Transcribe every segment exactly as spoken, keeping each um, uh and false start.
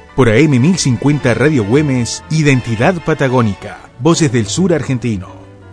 Por A M mil cincuenta Radio Güemes, Identidad Patagónica, Voces del Sur Argentino.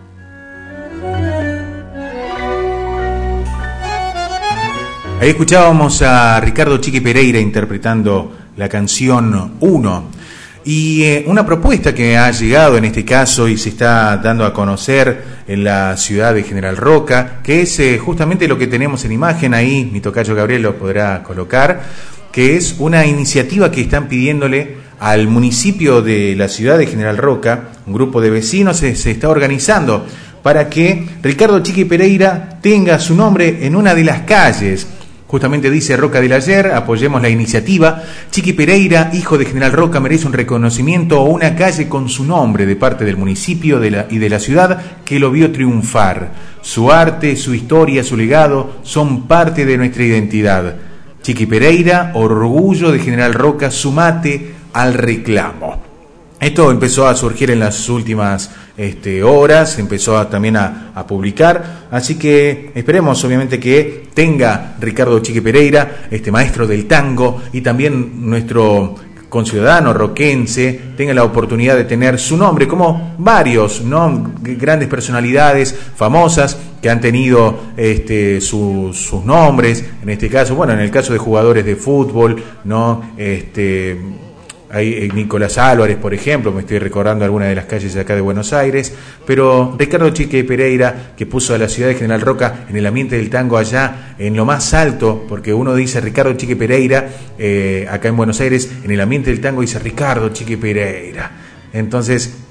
Ahí escuchábamos a Ricardo Chiqui Pereira interpretando la canción Uno. Y eh, una propuesta que ha llegado en este caso y se está dando a conocer en la ciudad de General Roca, que es eh, justamente lo que tenemos en imagen ahí, mi tocayo Gabriel lo podrá colocar, que es una iniciativa que están pidiéndole al municipio de la ciudad de General Roca. Un grupo de vecinos se, se está organizando para que Ricardo Chiqui Pereira tenga su nombre en una de las calles. Justamente dice Roca del Ayer, apoyemos la iniciativa. Chiqui Pereira, hijo de General Roca, merece un reconocimiento o una calle con su nombre de parte del municipio de la, y de la ciudad que lo vio triunfar. Su arte, su historia, su legado son parte de nuestra identidad. Chiqui Pereira, orgullo de General Roca, sumate al reclamo. Esto empezó a surgir en las últimas este, horas, empezó a, también a, a publicar, así que esperemos obviamente que tenga Ricardo Chiqui Pereira, este maestro del tango, y también nuestro conciudadano roquense tenga la oportunidad de tener su nombre, como varios, ¿no? Grandes personalidades famosas que han tenido este, su, sus nombres, en este caso, bueno, en el caso de jugadores de fútbol, ¿no? Este... Hay Nicolás Álvarez, por ejemplo, me estoy recordando algunas de las calles de acá de Buenos Aires, pero Ricardo Chiqui Pereira, que puso a la ciudad de General Roca en el ambiente del tango allá, en lo más alto, porque uno dice Ricardo Chiqui Pereira, eh, acá en Buenos Aires, en el ambiente del tango dice Ricardo Chiqui Pereira. Entonces,